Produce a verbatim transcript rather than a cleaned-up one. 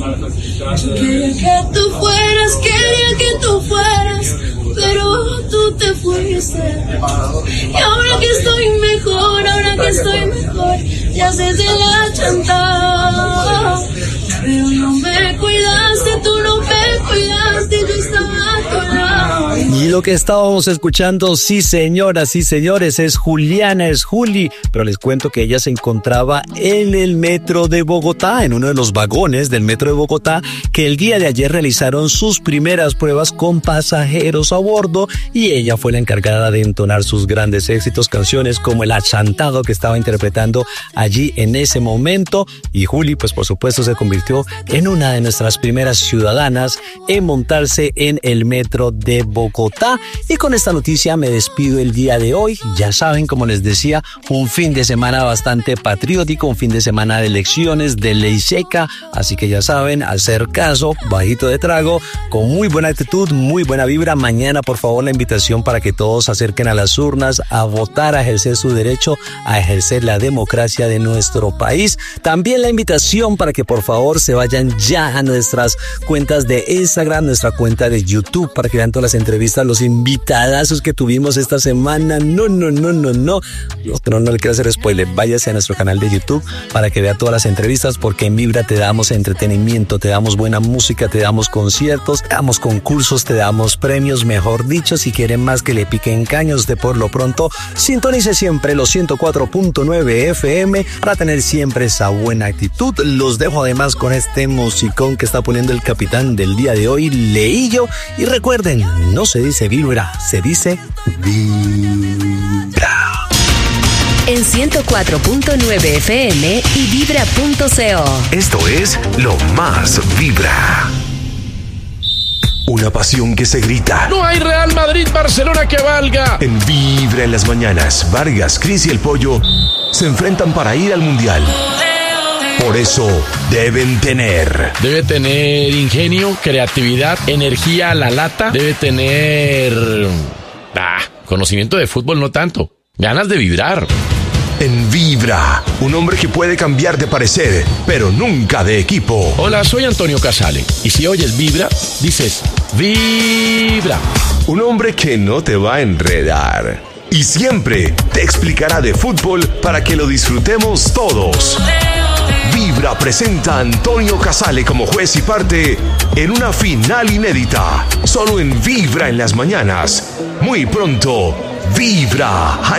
Quería que tú fueras, quería que tú fueras, pero tú te fuiste. Y ahora que estoy mejor, ahora que estoy mejor, ya se te la chanta. Pero no me cuidaste, tú no me cuidaste, yo estaba a tu lado. Y lo que estábamos escuchando, sí señoras, sí señores, es Juliana, es Juli, pero les cuento que ella se encontraba en el metro de Bogotá, en uno de los vagones del metro de Bogotá, que el día de ayer realizaron sus primeras pruebas con pasajeros a bordo, y ella fue la encargada de entonar sus grandes éxitos, canciones como El Achantado que estaba interpretando allí en ese momento. Y Juli, pues por supuesto, se convirtió en una de nuestras primeras ciudadanas en montarse en el metro de Bogotá. Y con esta noticia me despido el día de hoy. Ya saben, como les decía, un fin de semana bastante patriótico, un fin de semana de elecciones, de ley seca, así que ya saben, hacer caso, bajito de trago, con muy buena actitud, muy buena vibra. Mañana, por favor, la invitación para que todos se acerquen a las urnas a votar, a ejercer su derecho, a ejercer la democracia de nuestro país. También la invitación para que por favor se vayan ya a nuestras cuentas de Instagram, nuestra cuenta de YouTube, para que vean todas las entrevistas, los invitadazos que tuvimos esta semana. No, no, no, no, no. No, no le quiero hacer spoiler. Váyase a nuestro canal de YouTube para que vea todas las entrevistas, porque en Vibra te damos entretenimiento, te damos buena música, te damos conciertos, te damos concursos, te damos premios, mejor dicho. Si quieren más que le piquen caños, de por lo pronto, sintonice siempre los ciento cuatro punto nueve F M para tener siempre esa buena actitud. Los dejo además con este musicón que está poniendo el capitán del día de hoy, Leillo. Y recuerden, no se dice Vibra, se dice Vibra. En ciento cuatro punto nueve F M y vibra punto co. Esto es Lo Más Vibra. Una pasión que se grita. No hay Real Madrid-Barcelona que valga. En Vibra en las mañanas, Vargas, Cris y el Pollo se enfrentan para ir al Mundial. Por eso deben tener... Debe tener ingenio, creatividad, energía a la lata. Debe tener... Ah, conocimiento de fútbol no tanto. Ganas de vibrar. En Vibra, un hombre que puede cambiar de parecer, pero nunca de equipo. Hola, soy Antonio Casale. Y si oyes Vibra, dices Vibra. Un hombre que no te va a enredar y siempre te explicará de fútbol para que lo disfrutemos todos. Vibra presenta a Antonio Casale como juez y parte en una final inédita. Solo en Vibra en las mañanas. Muy pronto, Vibra.